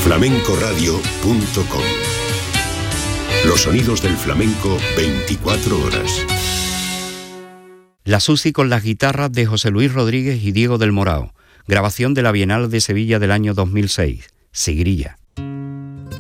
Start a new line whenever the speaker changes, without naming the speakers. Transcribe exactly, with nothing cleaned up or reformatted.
flamencoradio punto com. Los sonidos del flamenco veinticuatro horas.
La Susi con las guitarras de José Luis Rodríguez y Diego del Morao. Grabación de la Bienal de Sevilla del año dos mil seis. Sigrilla.